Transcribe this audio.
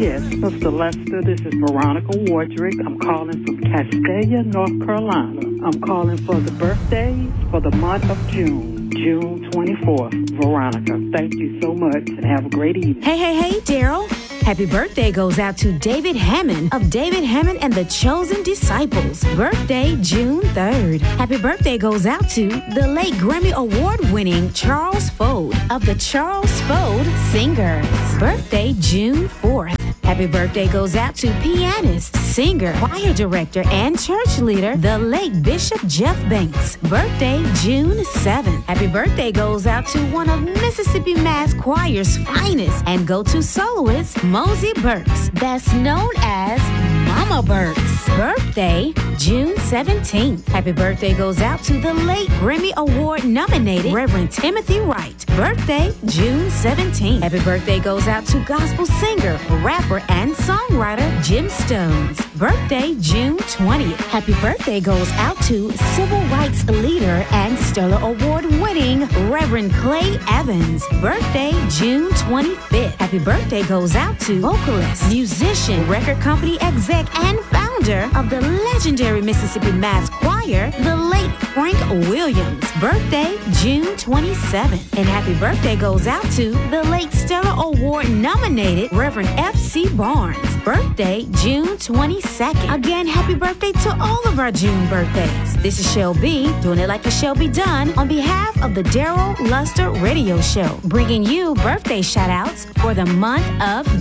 Yes, Sister Lester, this is Veronica Wardrick. I'm calling from Castalia, North Carolina. I'm calling for the birthdays for the month of June, June 24th. Veronica, thank you so much and have a great evening. Hey, Daryl. Happy birthday goes out to David Hammond of David Hammond and the Chosen Disciples. Birthday June 3rd. Happy birthday goes out to the late Grammy Award-winning Charles Fode of the Charles Fode Singers. Birthday June 4th. Happy birthday goes out to pianist, singer, choir director, and church leader, the late Bishop Jeff Banks. Birthday June 7th. Happy birthday goes out to one of Mississippi Mass Choir's finest and go-to soloist, Mosey Burks, that's known as Mama Burks. Birthday June 17th. Happy birthday goes out to the late Grammy Award nominated Reverend Timothy Wright. Birthday June 17th. Happy birthday goes out to gospel singer, rapper, and songwriter Jim Stones. Birthday June 20th. Happy birthday goes out to civil rights leader and Stellar Award winning Reverend Clay Evans. Birthday June 25th. Happy birthday goes out to vocalist, musician, record company exec, and founder of the legendary Mississippi Mass Choir, the late Frank Williams. Birthday June 27th. And happy birthday goes out to the late Stellar Award nominated Reverend F.C. Barnes. Birthday June 22nd. Again, happy birthday to all of our June birthdays. This is Shell B, doing it like it shall be done, on behalf of the Daryl Luster Radio Show, bringing you birthday shout-outs for the month of